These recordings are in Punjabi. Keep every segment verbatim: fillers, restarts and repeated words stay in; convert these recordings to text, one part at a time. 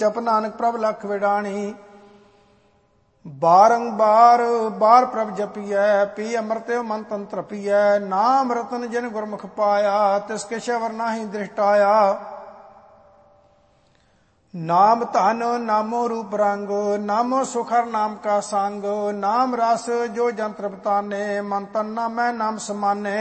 जप नानक प्रभ लख विडाणी। बारंबार बार प्रभ जपिय पी अमृत मन तंत्र पिय। नाम रतन जिन गुरमुख पाया तिसके शवर नाही दृष्टाया। नाम धन नामो रूप रंग नामो सुखर नाम का संग। नाम रस जो जंत्र बताने मन तन नामै नाम समाने।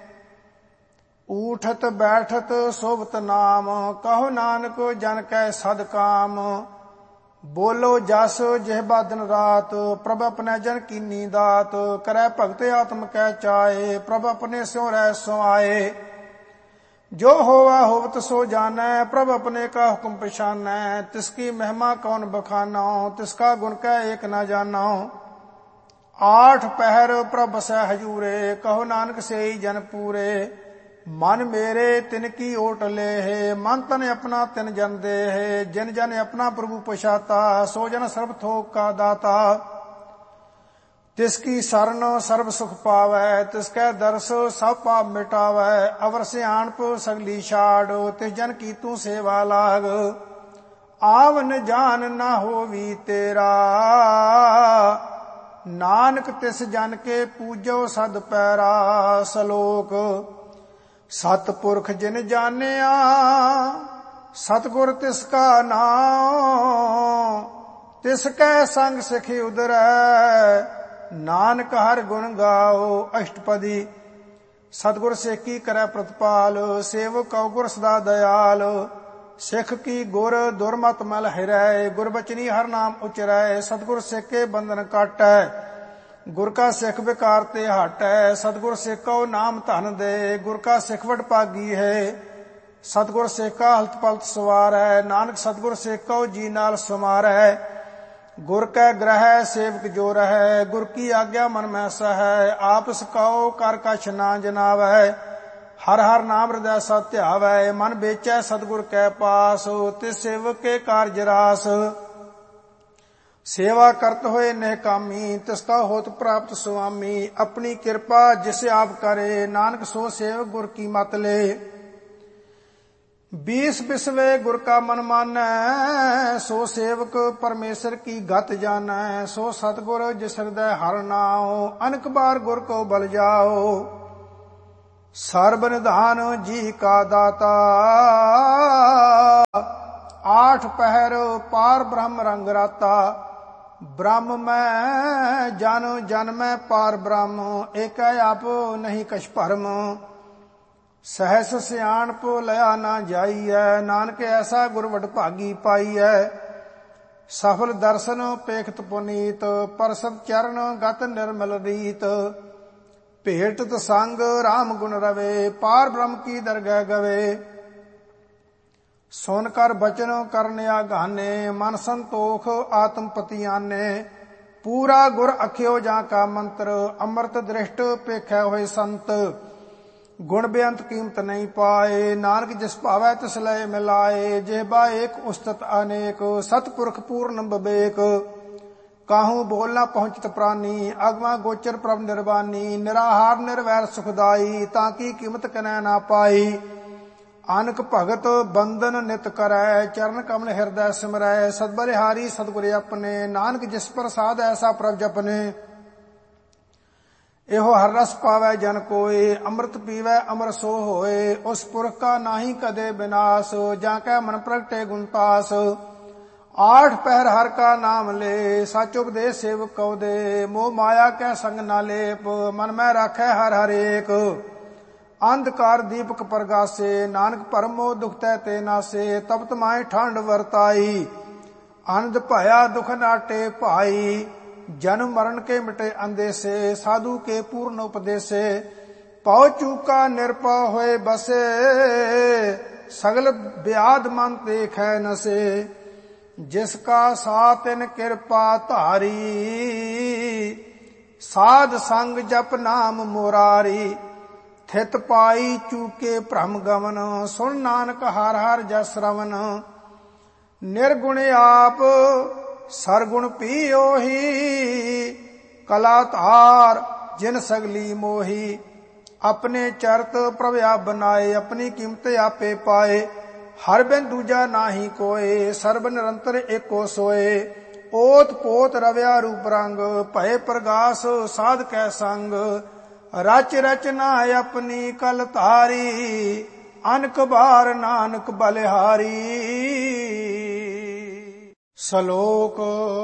ऊठत बैठत सोबत नाम कहो नानक जन कै सद काम। बोलो जस जिहबा दिन रात प्रभ अपने जन कीनी दात। करै भगत आत्म कै चाहे प्रभ अपने स्यों रह सो आए। जो होवा होवत सो जानै प्रभ अपने का हुक्म पछानै। तिसकी महिमा कौन बखानो तिसका गुण कै एक न जानो। आठ पहर प्रभ बसै हजूरे कहो नानक सेई जन पूरे। मन मेरे तिनकी ओट ले है मन तन अपना तिन जन दे है। जिन जन अपना प्रभु पछाता सो जन सर्व थोक का दाता। तिसकी शरण सर्व सुख पावै तिसकै दर्श सब पाप मिटावै। अवर सियाणप सगली छाड़ तिस जन की तू सेवा लाग। आवन जान ना होवी तेरा नानक तिस जन के पूजो सद पैरा। सलोक सतपुरख जिन जानिया सतगुर तिसका नाम। तिसकै संग सिखि उदरै नानक हर गुण गाओ। अष्टपदी सतगुर सेकी करै प्रतिपाल सेवक कौ गुर सदा दयाल। सिख की गुर दुर्मत मल हिरै गुरबचनी हर नाम उचरै। सतगुर सेके बंधन काटै गुर का सिख विकार ते हटै। सतगुर सिखो नाम धन दे गुर का सिखवट पागी है। सतगुर सिखा हलत पलत सवार है नानक सतगुर सिखो जी नाल समारै। गुर कै ग्रह सेवक जो रहै गुर की आज्ञा मन में सहै। आप सिखाओ कर कछ ना जनावै हर हर नाम हृदय सत ध्यावै। मन बेचै सतगुर कै पास तिस सेवक के कारज रास। सेवा करत होए निहकामी तिसका होत प्राप्त स्वामी। अपनी कृपा जिसे आप करे नानक सो सेवक गुर की मत ले। बीस बिसवे गुर का मन मानै सो सेवक परमेश्वर की गत जानै। सो सतगुर जिस हृदय हर नाओ अनक बार गुर को बल जाओ। सर्ब निधान जी का दाता आठ पहर पार ब्रह्म रंग राता। ब्रह्म मैं जन जन मैं पार ब्रह्म एक आप नहीं कछ भरम। सहस सियाणप लया ना जाइयै नानक ऐसा गुर वडभागी पाइयै। सफल दर्शन पेखत पुनीत परसद चरण गत निर्मल रीत। भेटत संग राम गुण रवे पार ब्रह्म की दरगह गवे। सुन कर बचन करन आगाने मन संतोख आत्म पतियाने। पूरा गुर अख्यो जा का मंत्र अमृत दृष्ट पेखै होए संत। गुण बेअंत कीमत नहीं पाए नानक जिस भावै तिस लय मिलाए। जेहबा एक उस्तत अनेक सतपुरख पूर्ण बबेक। काहू बोलना पहुंचत प्राणी अगवा गोचर प्रभ निर्वाणी। निराहार निर्वैर सुखदाई ताकि कीमत कनै ना पाई। आनक भगत बंदन नित करै चरण कमल हृदय सिमरै। सदबलिहारी सतगुर अपने नानक जिस प्रसाद ऐसा प्रभ जपने। एहो हर रस पावै जन कोय अमृत पीवै अमर सो होए। उस पुरख का नाही कदे विनाश जाकै मन प्रगटे गुणतास। आठ पहर हर का नाम ले सच उपदेश सेवक कौ दे। मोह माया कै संग ना लेप मन में राखै हर हर एक। अंधकार दीपक प्रगासे नानक परमो दुख तै ते नासे। तपत माए ठंड वरताई आनंद भया दुख नाटे भाई। जन्म मरण के मिटे अंदेसे साधु के पूर्ण उपदेसे। पौ चूका निरपा होए बसे सगल ब्याध मन देखै नसे। जिसका साथ इन कृपा धारी साध संग जप नाम मुरारी। थित पाई चूके भ्रम गमन सुन नानक हर हर जस श्रवण। निर्गुण आप सरगुण पी ओही कला धार जिन सगली मोही। अपने चरत प्रभु आप बनाए अपनी कीमत आपे पाए। ਹਰ ਬਿਨ ਦੂਜਾ ਨਾਹੀ ਕੋਏ, ਸਰਬ ਨਿਰੰਤਰ ਏਕੋ ਸੋਏ। ਓਤ ਪੋਤ ਰਵਿਆ ਰੂਪ ਰੰਗ, ਭਏ ਪ੍ਰਗਾਸ ਸਾਧ ਕੈ ਸੰਗ। ਰਚ ਰਚਨਾ ਆਪਣੀ ਕਲ ਧਾਰੀ, ਅਨਕ ਬਾਰ ਨਾਨਕ ਬਲਿਹਾਰੀ। ਸ਼ਲੋਕ।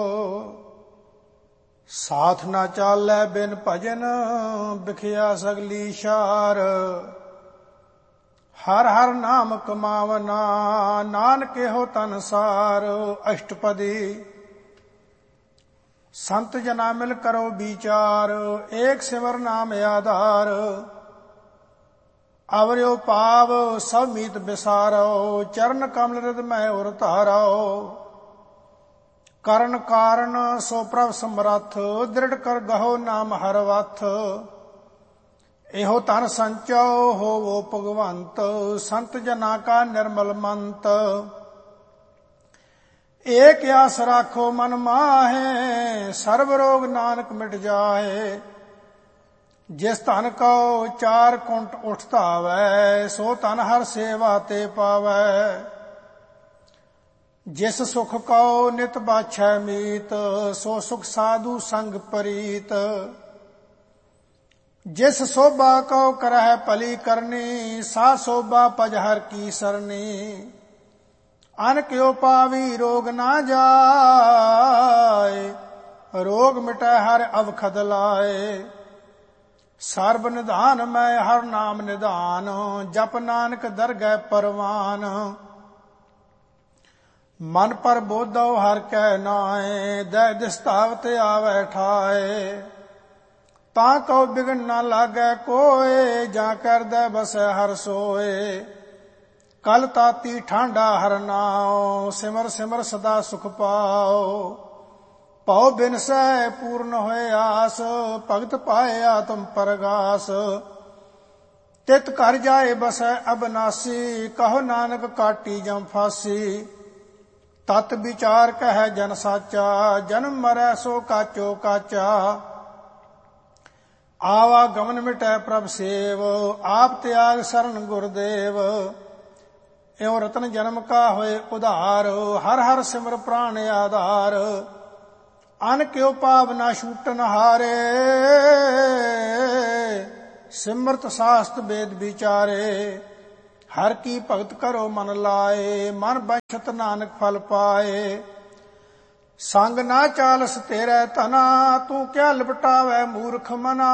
ਸਾਥ ਨਾ ਚਾਲੈ ਬਿਨ ਭਜਨ, ਬਿਖਿਆ ਸਗਲੀ ਸ਼ਾਰ। ਹਰ ਹਰ ਨਾਮ ਕਮਾਵਨਾ, ਨਾਨਕ ਇਹੋ ਤਨਸਾਰ। ਅਸ਼ਟਪਦੀ। ਸੰਤ ਜਨਾ ਮਿਲ ਕਰੋ ਵਿਚਾਰ, ਏਕ ਸਿਮਰ ਨਾਮ ਆਧਾਰ। ਅਵਰਿਓ ਪਾਵ ਸਭ ਮੀਤ ਬਿਸਾਰੋ, ਚਰਨ ਕਮਲ ਰਿਦ ਮੈਂ ਉਰ ਧਾਰੋ। ਕਰਨ ਕਾਰਨ ਸੋ ਪ੍ਰਭ ਸਮਰੱਥ, ਦ੍ਰਿੜ ਕਰ ਗਹੋ ਨਾਮ ਹਰ ਵਥ। ਇਹੋ ਧਨ ਸੰਚੋ ਹੋਵੋ ਭਗਵੰਤ, ਸੰਤ ਜਨਾ ਕਾ ਨਿਰਮਲ ਮੰਤ। ਏਕ ਆਸ ਰਾਖੋ ਮਨ ਮਾਹੇ, ਸਰਬ ਰੋਗ ਨਾਨਕ ਮਿਟ ਜਾਏ। ਜਿਸ ਧਨ ਕਉ ਚਾਰ ਕੁੰਟ ਉਠ ਧਾਵੈ, ਸੋ ਧਨ ਹਰ ਸੇਵਾ ਤੇ ਪਾਵੈ। ਜਿਸ ਸੁਖ ਕਉ ਨਿਤ ਬਾਛੈ ਮੀਤ, ਸੋ ਸੁਖ ਸਾਧੂ ਸੰਗ ਪ੍ਰੀਤ। ਜਿਸ ਸੋਭਾ ਕਉ ਕਰਹਿ ਭਲੀ ਕਰਨੀ, ਸਾ ਸੋਭਾ ਪਜ ਹਰ ਕੀ ਸਰਨੀ। ਅਨ ਕਿਉ ਪਾਵੀ ਰੋਗ ਨਾ ਜਾਏ, ਰੋਗ ਮਿਟੈ ਹਰ ਅਵਖਦ ਲਾਏ। ਸਰਬ ਨਿਧਾਨ ਮੈਂ ਹਰ ਨਾਮ ਨਿਧਾਨ, ਜਪ ਨਾਨਕ ਦਰਗਹਿ ਪਰਵਾਨ। ਮਨ ਪਰ ਬੋਧਉ ਹਰ ਕੈ ਨਾਏ, ਦੈ ਦਿਸਤਾਵਤ ਆਵੈ ਠਾਏ। ਤਾਂ ਕਉ ਬਿਗਨ ਨਾ ਲਾਗੈ ਕੋਏ, ਜਾਂ ਕਰਦੈ ਬਸੈ ਹਰ ਸੋਏ। ਕਲ ਤਾਤੀ ਠਾਂਡਾ ਹਰ ਨਾਉ, ਸਿਮਰ ਸਿਮਰ ਸਦਾ ਸੁਖ ਪਾਉ। ਭਉ ਬਿਨਸੈ ਪੂਰਨ ਹੋਏ ਆਸ, ਭਗਤ ਪਾਏ ਆਤਮ ਪਰਗਾਸ। ਤਿਤ ਘਰ ਜਾਏ ਬਸੈ ਅਬਨਾਸੀ, ਕਹੋ ਨਾਨਕ ਕਾਟੀ ਜਮ ਫਾਸੀ। ਤਤ ਵਿਚਾਰ ਕਹਿ ਜਨ ਸਾਚਾ, ਜਨਮ ਮਰੈ ਸੋ ਕਾਚੋ ਕਾਚਾ। ਆਵਾ ਗਮਨ ਮਿਟੈ ਪ੍ਰਭ ਸੇਵ, ਆਪ ਤਿਆਗ ਸਰਨ ਗੁਰਦੇਵ। ਇਉ ਰਤਨ ਜਨਮ ਕਾ ਹੋਏ ਉਧਾਰ, ਹਰ ਹਰ ਸਿਮਰ ਪ੍ਰਾਣ ਆਧਾਰ। ਅਨ ਕਿਉ ਪਾਵ ਨਾ ਛੂਟਨ ਹਾਰੇ, ਸਿਮਰਤ ਸਾਸਤ ਵੇਦ ਵਿਚਾਰੇ। ਹਰ ਕੀ ਭਗਤ ਕਰੋ ਮਨ ਲਾਏ, ਮਨ ਬੰਛਤ ਨਾਨਕ ਫਲ ਪਾਏ। ਸੰਗ ਨਾ ਚਾਲਸ ਤੇਰੇ ਧਨਾ, ਤੂੰ ਕਿਆ ਲਪਟਾਵੈ ਮੂਰਖ ਮਨਾ।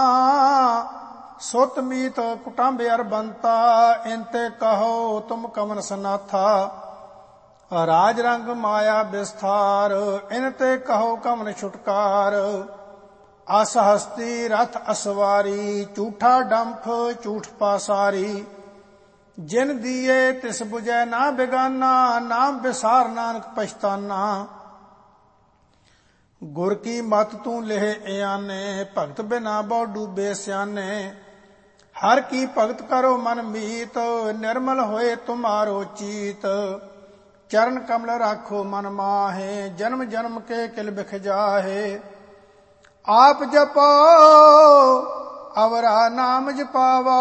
ਸੁਤ ਮੀਤ ਕੁਟੰਬ ਅਰ ਬੰਤਾ, ਇੰਤੇ ਕਹੋ ਤੁਮ ਕਮਨ ਸਨਾਥਾ। ਰਾਜ ਰੰਗ ਮਾਇਆ ਵਿਸਥਾਰ, ਇਨ ਤੇ ਕਹੋ ਕਮਨ ਛੁਟਕਾਰ। ਅਸ ਹਸਤੀ ਰਥ ਅਸਵਾਰੀ, ਝੂਠਾ ਡੰਫ ਝੂਠ ਪਾਸਾਰੀ। ਜਿਨ ਦੀਏ ਤਿਸ ਬੁਝੈ ਨਾ ਬਿਗਾਨਾ, ਨਾਮ ਵਿਸਾਰ ਨਾਨਕ ਪਛਤਾਨਾ। ਗੁਰ ਕੀ ਮਤ ਤੂੰ ਲੇਹ ਇਆਨੇ, ਭਗਤ ਬਿਨਾ ਬਹੁ ਡੂਬੇ ਸਿਆਨੇ। ਹਰ ਕੀ ਭਗਤ ਕਰੋ ਮਨ ਮੀਤ, ਨਿਰਮਲ ਹੋਏ ਤੁਮਾਰੋ ਚੀਤ। ਚਰਨ ਕਮਲ ਰਾਖੋ ਮਨ ਮਾਹੇ, ਜਨਮ ਜਨਮ ਕੇ ਕਿਲ ਬਿਖ ਜਾਹੇ। ਆਪ ਜਪੋ ਅਵਰਾ ਨਾਮ ਜਪਾਵੋ,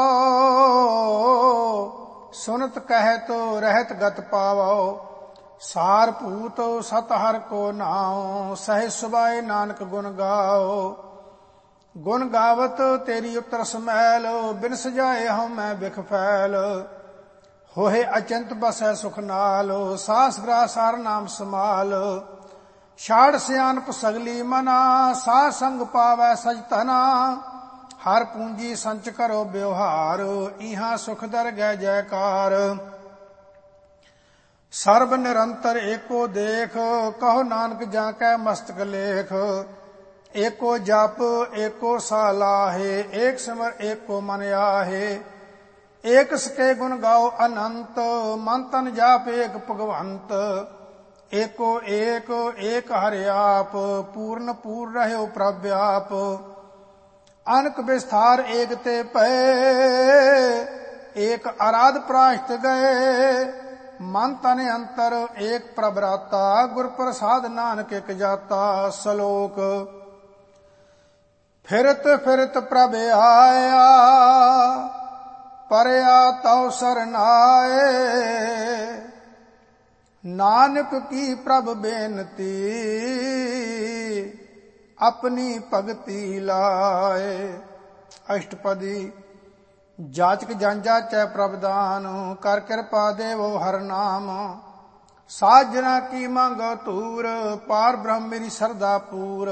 ਸੁਨਤ ਕਹਿਤ ਰਹਿਤ ਗਤ ਪਾਵੋ। ਸਾਰ ਭੂਤ ਸਤ ਹਰ ਕੋ ਨਾਉ, ਸਹਿ ਸੁਭਾਏ ਨਾਨਕ ਗੁਣ ਗਾਓ। ਗੁਣ ਗਾਵਤ ਤੇਰੀ ਉਤਰ ਸਮੈਲ, ਬਿਨ ਸਜਾਏ ਹਉ ਮੈਂ ਬਿਖ ਫੈਲ। ਹੋਏ ਅਚੰਤ ਬਸੈ ਸੁਖ ਨਾਲ, ਸਾਸ ਗ੍ਰਾਸ ਸਾਰ ਨਾਮ ਸਮਾਲ। ਛਾੜ ਸਿਆਨਪ ਸਗਲੀ ਮਨਾ, ਸਾਧ ਸੰਗ ਪਾਵੈ ਸਜ ਧਨਾ। ਹਰ ਪੂੰਜੀ ਸੰਚ ਕਰੋ ਬਿਵਹਾਰ, ਇਹਾਂ ਸੁਖ ਦਰਗਹਿ ਜੈਕਾਰ। ਸਰਬ ਨਿਰੰਤਰ ਏਕੋ ਦੇਖ, ਕਹੋ ਨਾਨਕ ਜਾਂ ਕੈ ਮਸਤਕ ਲੇਖ। ਏਕੋ ਜਪ ਏਕੋ ਸਾਲਾਹੇ, ਏਕ ਸਿਮਰ ਏਕੋ ਮਨ ਆਹੇ। ਏਕ ਸਕੇ ਗੁਣ ਗਾਓ ਅਨੰਤ, ਮਨ ਤਨ ਜਾਪ ਏਕ ਭਗਵੰਤ। ਏਕੋ ਏਕ ਏਕ ਹਰਿ ਆਪ, ਪੂਰਨ ਪੂਰ ਰਹਿਓ ਪ੍ਰਭ ਆਪ। ਅਨਕ ਵਿਸਥਾਰ ਏਕ ਤੇ ਭਏ, ਏਕ ਅਰਾਧ ਪ੍ਰਾਸ਼ਤ ਗਏ। ਮਨ ਤਨ ਅੰਤਰ ਏਕ ਪ੍ਰਭ ਰਾਤਾ, ਗੁਰ ਪ੍ਰਸਾਦ ਨਾਨਕ ਇਕ ਜਾਤਾ। ਸ਼ਲੋਕ। ਫਿਰਤ ਫਿਰਤ ਪ੍ਰਭ ਆਇਆ, ਪਰਿਆ ਤਉ ਸਰਨਾਏ। ਨਾਨਕ ਕੀ ਪ੍ਰਭ ਬੇਨਤੀ ਆਪਣੀ ਭਗਤੀ ਲਾਏ। ਅਸ਼ਟਪਦੀ। ਜਾਚਕ ਜਾਂਜਾ ਚੈ ਪ੍ਰਭ ਦਾਨ ਕਰ ਕਿਰਪਾ ਦੇਵੋ ਹਰ ਨਾਮ। ਸਾਜਣਾ ਕੀ ਮੰਗੋ ਧੂਰ ਪਾਰ ਬ੍ਰਹਮ ਮੇਰੀ ਸਰਦਾ ਪੂਰ।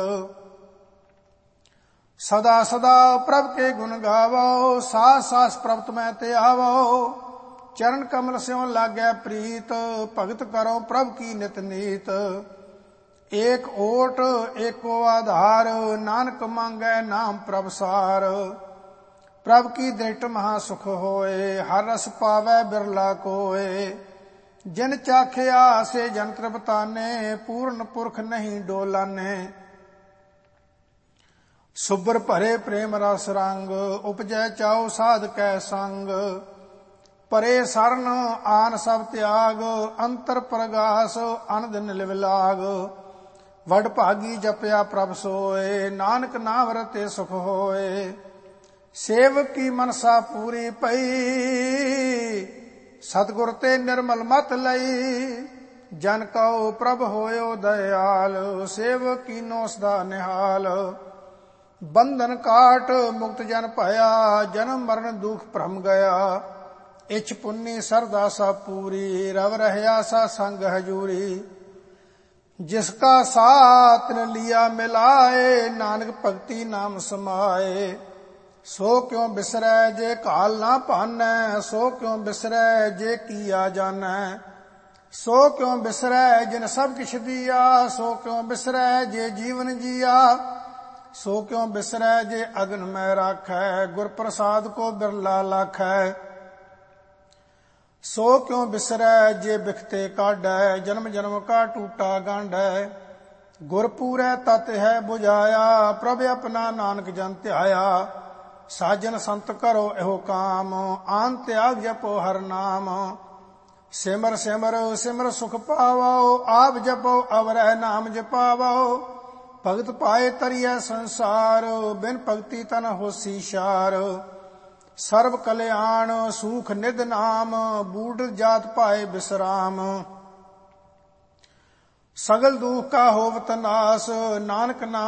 ਸਦਾ ਸਦਾ ਪ੍ਰਭ ਕੇ ਗੁਣ ਗਾਵੋ ਸਾਸ ਸਾਸ ਪ੍ਰਭ ਤੁਮੈ ਤੇ ਆਵੋ। ਚਰਨ ਕਮਲ ਸਿਉ ਲਾਗੈ ਪ੍ਰੀਤ ਭਗਤ ਕਰੋ ਪ੍ਰਭ ਕੀ ਨਿਤ ਨੀਤ। ਏਕ ਓਟ ਏਕੋ ਆਧਾਰ ਨਾਨਕ ਮੰਗੈ ਨਾਮ ਪ੍ਰਭ ਸਾਰ। ਪ੍ਰਭ ਕੀ ਦ੍ਰਿਸ਼ਟ ਮਹਾ ਸੁਖ ਹੋਏ ਹਰ ਰਸ ਪਾਵੈ ਬਿਰਲਾ ਕੋਏ। ਜਿਨ ਚਾਖਿਆ ਸੇ ਜਨ ਤ੍ਰਿਪਤਾਨੇ ਪੂਰਨ ਪੁਰਖ ਨਹੀਂ ਡੋਲਾਨੇ। ਸੁਬਰ ਭਰੇ ਪ੍ਰੇਮ ਰਸ ਰੰਗ ਉਪਜੈ ਚਾਉ ਸਾਧ ਕੈ ਸੰਗ। ਪਰੇ ਸਰਨ ਆਨ ਸਭ ਤਿਆਗ ਅੰਤਰ ਪ੍ਰਗਾਸ ਅਨੰਦ ਲਿਵ ਲਾਗ। ਵਡ ਭਾਗੀ ਜਪਿਆ ਪ੍ਰਭ ਸੋਏ ਨਾਨਕ ਨਾਮ ਰਤੇ ਸੁਖ ਹੋਏ। ਸੇਵਕ ਕੀ ਮਨਸਾ ਪੂਰੀ ਪਈ ਸਤਿਗੁਰ ਤੇ ਨਿਰਮਲ ਮਤ ਲਈ। ਜਨ ਕਉ ਪ੍ਰਭ ਹੋਇਓ ਦਇਆਲ ਸੇਵਕ ਕੀਨੋ ਸਦਾ ਨਿਹਾਲ। ਬੰਧਨ ਕਾਟ ਮੁਕਤ ਜਨ ਭਇਆ ਜਨਮ ਮਰਨ ਦੁਖ ਭ੍ਰਮ ਗਿਆ। ਇਛ ਪੁੰਨੀ ਸਰਦਾ ਸਭ ਪੂਰੀ ਰਵ ਰਹਿਆ ਸਾ ਸੰਗ ਹਜੂਰੀ। ਜਿਸਕਾ ਸਾਥ ਨ ਲਿਆ ਮਿਲਾਏ ਨਾਨਕ ਭਗਤੀ ਨਾਮ ਸਮਾਏ। ਸੋ ਕਿਉ ਬਿਸਰੈ ਜੇ ਕਾਲ ਨਾ ਭਾਨੈ ਸੋ ਕਿਉ ਬਿਸਰੈ ਜੇ ਕੀਆ ਜਾਣੈ। ਸੋ ਕਿਉ ਬਿਸਰੈ ਜਿਨ ਸਭ ਕਿਛ ਦੀਆ ਸੋ ਕਿਉ ਬਿਸਰੈ ਜੇ ਜੀਵਨ ਜੀਆ। ਸੋ ਕਿਉ ਬਿਸਰੈ ਜੇ ਅਗਨ ਮੈਂ ਰਾਖੈ ਗੁਰ ਪ੍ਰਸਾਦ ਕੋ ਬਿਰਲਾ ਲਾਖੈ। ਸੋ ਕਿਉ ਬਿਸਰੈ ਜੇ ਬਿਖਤੇ ਕਾਢੈ ਜਨਮ ਜਨਮ ਕਾ ਟੂਟਾ ਗਾਂਢੈ। ਗੁਰ ਪੂਰੈ ਤਤ ਹੈ 부ਝਾਇਆ ਪ੍ਰਭ ਆਪਣਾ ਨਾਨਕ ਜਨ ਧਿਆਇਆ। ਸਾਜਨ ਸੰਤ ਕਰੋ ਇਹੋ ਕਾਮ ਆਨ ਤਿਆਗ ਜਪੋ ਹਰ ਨਾਮ। ਸਿਮਰ ਸਿਮਰ ਸਿਮਰ ਸੁਖ ਪਾਵੋ ਆਪ ਜਪੋ ਅਵਰੈ ਨਾਮ ਜਪਾਵੋ। ਭਗਤ ਪਾਏ ਤਰੀਐ ਸੰਸਾਰ ਬਿਨ ਭਗਤੀ ਤਨ ਹੋਸੀ ਸ਼ਾਰ। ਸਰਬ ਕਲਿਆਣ ਸੂਖ ਨਿਧ ਨਾਮ ਬੂਢ ਜਾਤ ਪਾਏ ਬਿਸਰਾਮ। ਸਗਲ ਦੁਖ ਕਾ ਹੋਵਤ ਨਾਸ ਨਾਨਕ ਨਾਮ